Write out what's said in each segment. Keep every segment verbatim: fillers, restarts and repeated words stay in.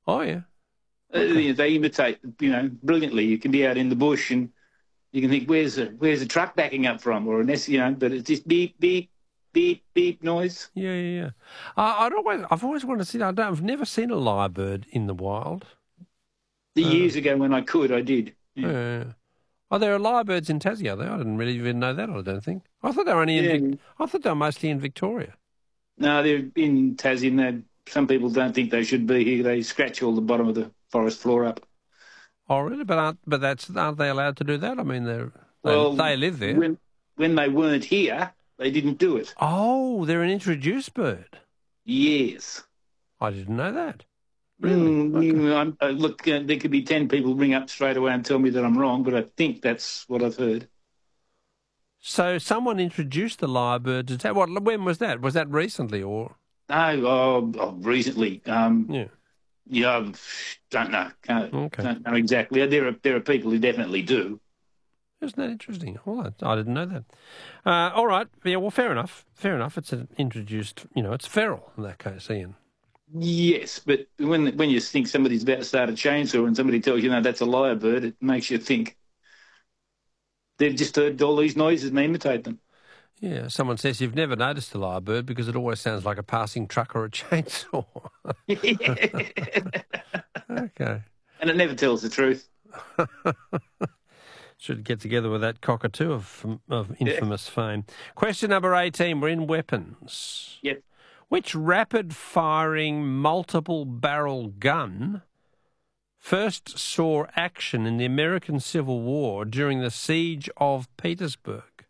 Oh, yeah. Uh, Okay. you know, they imitate, you know, brilliantly. You can be out in the bush and you can think, where's a where's a truck backing up from, or an S, you know, but it's just beep beep beep beep noise. Yeah, yeah, yeah. Uh, I'd always, I've always wanted to see. I don't, I've never seen a lyrebird in the wild. The Uh, years ago when I could, I did. Yeah, yeah. Oh, there are lyrebirds in Tassie, are there? I didn't really even know that. I don't think. I thought they were only in. yeah. Vic- I thought they were mostly in Victoria. No, they're in Tassie, and they're- some people don't think they should be here. They scratch all the bottom of the forest floor up. Oh, really? But aren't but that's aren't they allowed to do that? I mean, they're they Well, they live there. when when they weren't here, they didn't do it. Oh, they're an introduced bird. Yes. I didn't know that. Really? Mm, Okay. mm, I'm- uh, look, uh, there could be ten people ring up straight away and tell me that I'm wrong, but I think that's what I've heard. So someone introduced the lyrebird to ta- what? When was that? Was that recently or? No, oh, oh, recently. Um, Yeah. yeah, don't know. Can't, Okay. Don't know exactly. There are there are people who definitely do. Isn't that interesting? Well, I, I didn't know that. Uh, all right. Yeah. Well, fair enough. Fair enough. It's an introduced. You know, it's feral in that case, Ian. Yes, but when when you think somebody's about to start a chainsaw and somebody tells you, no, that's a lyrebird, it makes you think they've just heard all these noises and they imitate them. Yeah. Someone says you've never noticed a lyrebird because it always sounds like a passing truck or a chainsaw. Okay. And it never tells the truth. Should get together with that cockatoo of, of infamous fame. Question number eighteen. We're in weapons. Yep. Which rapid-firing, multiple-barrel gun first saw action in the American Civil War during the Siege of Petersburg?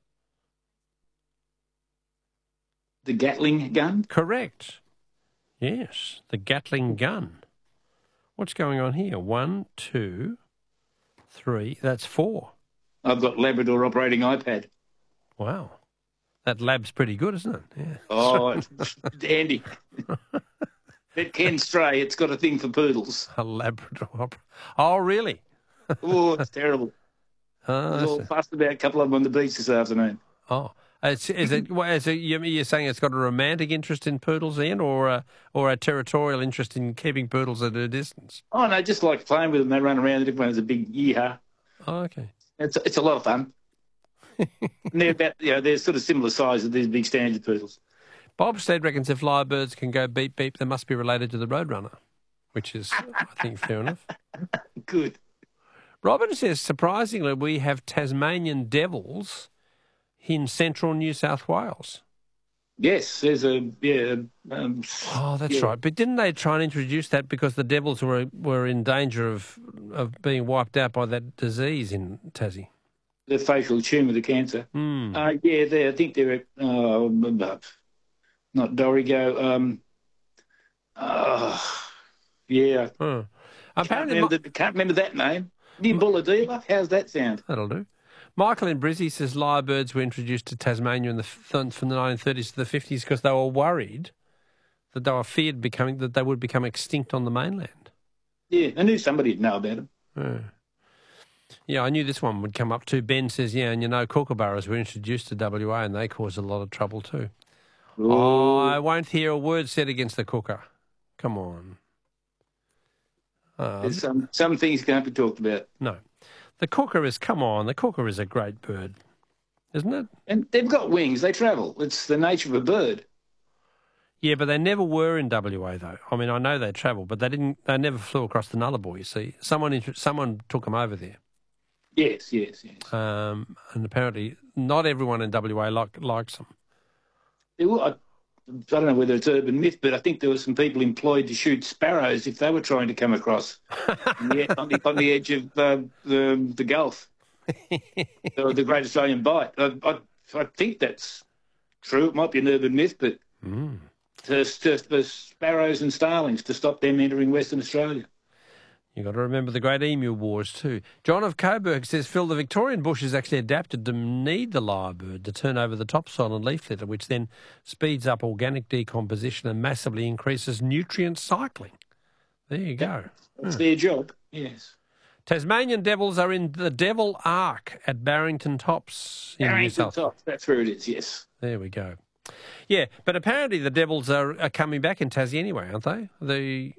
The Gatling gun? Correct. Yes, the Gatling gun. What's going on here? One, two, three. That's four. I've got Labrador operating iPad. Wow. That lab's pretty good, isn't it? Yeah. Oh, it's handy. It can stray. It's got a thing for poodles. A Labrador. opera- Oh, really? Oh, it's terrible. I Oh, was all that's- fussed about a couple of them on the beach this afternoon. oh. It's, is it? what- Is it? you- You're saying it's got a romantic interest in poodles, Ian, or a or a territorial interest in keeping poodles at a distance? Oh, no, just like playing with them. They run around. Everyone has a big yeehaw. Oh, okay. It's it's a lot of fun. And they're about, you know, they're sort of similar size as these big standard poodles. Bob Stead reckons if lyrebirds can go beep beep, they must be related to the roadrunner, which is, I think, fair enough. Good. Robin says, surprisingly, we have Tasmanian devils in central New South Wales. Yes, there's a yeah. Um, Oh, that's yeah. right. But didn't they try and introduce that because the devils were were in danger of of being wiped out by that disease in Tassie? The facial tumour, the cancer. Hmm. Uh, yeah, they I think they're uh, not Dorigo. Um, uh, yeah, Oh. can't Apparently, remember, the, can't remember that name. Nimbula Diva. How's that sound? that'll do. Michael in Brizzy says lyrebirds were introduced to Tasmania in the from the nineteen thirties to the fifties because they were worried that they were feared becoming that they would become extinct on the mainland. Yeah, I knew somebody'd know about them. Yeah. Yeah, I knew this one would come up too. Ben says, yeah, and you know, kookaburras were introduced to W A and they cause a lot of trouble too. Oh, I won't hear a word said against the kooka. Come on. Uh, There's some some things can't be talked about, no. The kooka is, come on, the kooka is a great bird, isn't it? and they've got wings. They travel. It's the nature of a bird. Yeah, but they never were in W A though. I mean, I know they travelled, but they didn't. They never flew across the Nullarbor. You see, someone intro- someone took them over there, Yes, yes, yes. um, and apparently not everyone in W A like, likes them. There were, I, I don't know whether it's urban myth, but I think there were some people employed to shoot sparrows if they were trying to come across on, the, on, the, on the edge of uh, the, the Gulf, or the Great Australian Bight. I, I, I think that's true. It might be an urban myth, but Mm. to, to, for sparrows and starlings to stop them entering Western Australia. You've got to remember the Great Emu Wars too. John of Coburg says, Phil, the Victorian bush is actually adapted to need the lyrebird to turn over the topsoil and leaf litter, which then speeds up organic decomposition and massively increases nutrient cycling. There you go. That's their job, yes. Tasmanian devils are in the Devil Ark at Barrington Tops in New Barrington South. Tops, that's where it is, yes. There we go. Yeah, but apparently the devils are, are coming back in Tassie anyway, aren't they? The